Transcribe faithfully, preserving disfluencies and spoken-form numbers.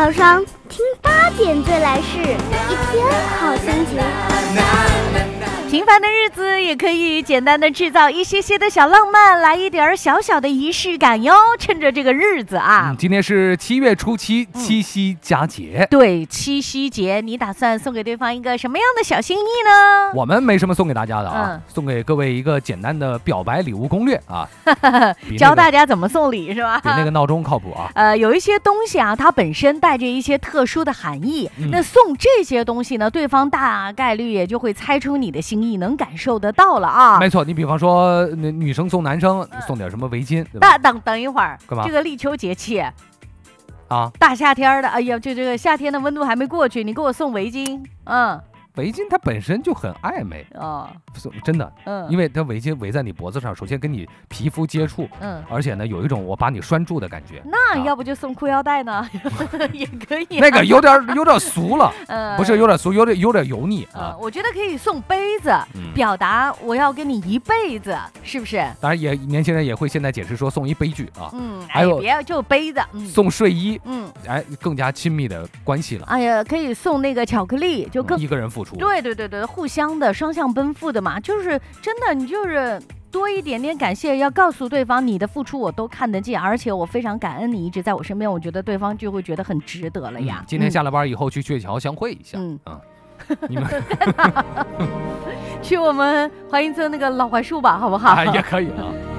早上听八点最来事，一天好心情。 平凡的日子也可以简单的制造一些些的小浪漫，来一点小小的仪式感哟。趁着这个日子啊， 嗯、今天是七月初七，七夕佳节、 嗯。对，七夕节，你打算送给对方一个什么样的小心意呢？ 我们没什么送给大家的啊， 嗯、 送给各位一个简单的表白礼物攻略啊， 教大家怎么送礼是吧？ 比那个闹钟靠谱啊。 呃，有一些东西啊，它本身带着一些特殊的含义，嗯、那送这些东西呢，对方大概率也就会猜出你的心意，能感受得到了啊。 没错，你比方说女生送男生送点什么围巾，对吧？ 等等一会儿， 干嘛？ 这个立秋节气啊， 大夏天的，哎呀，就这个夏天的温度还没过去，你给我送围巾，嗯。 围巾它本身就很暧昧哦， 真的， 嗯， 因为它围巾围在你脖子上，首先跟你皮肤接触， 嗯， 而且呢有一种我把你拴住的感觉。 那要不就送裤腰带呢，啊、也可以、啊。 那个有点有点俗了， 嗯， 不是有点俗，有点有点油腻啊、 嗯。我觉得可以送杯子，嗯、表达我要跟你一辈子，是不是？ 当然也年轻人也会现在解释说送一杯具啊， 嗯， 还有、 哎、别就杯子，嗯、 送睡衣， 嗯， 哎，更加亲密的关系了。 哎呀，可以送那个巧克力，就更、 嗯、一个人付出。 对对对对。互相的双向奔赴的嘛，就是真的，你就是多一点点感谢，要告诉对方你的付出我都看得见，而且我非常感恩你一直在我身边，我觉得对方就会觉得很值得了呀。 嗯、今天下了班以后去鹊桥相会一下，嗯啊，你们去我们华阴村那个老槐树吧，好不好？ 啊，也可以啊。